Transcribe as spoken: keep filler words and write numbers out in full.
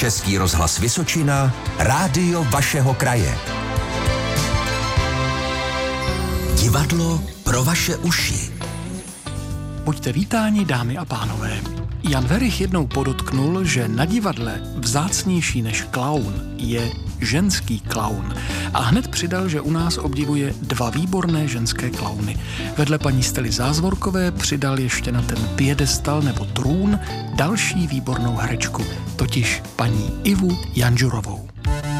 Český rozhlas Vysočina, rádio vašeho kraje. Divadlo pro vaše uši. Buďte vítáni, dámy a pánové. Jan Werich jednou podotknul, že na divadle vzácnější než klaun je ženský klaun. A hned přidal, že u nás obdivuje dva výborné ženské klauny. Vedle paní Stely Zázvorkové přidal ještě na ten piedestal nebo trůn další výbornou herečku, totiž paní Ivu Janžurovou.